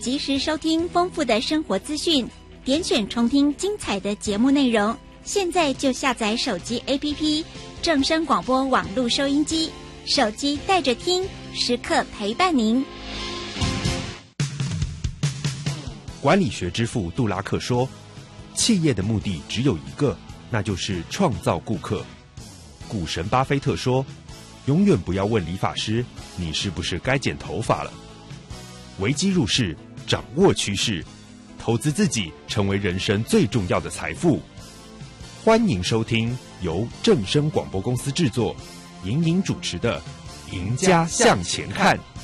及时收听丰富的生活资讯，点选重听精彩的节目内容。现在就下载手机 APP 正声广播网络收音机，手机带着听，时刻陪伴您。 管理学之父杜拉克说，企业的目的只有一个，那就是创造顾客。股神巴菲特说，永远不要问理发师你是不是该剪头发了。危机入市，掌握趋势，投资自己成为人生最重要的财富。欢迎收听由正声广播公司制作，莹莹主持的《赢家向前看》。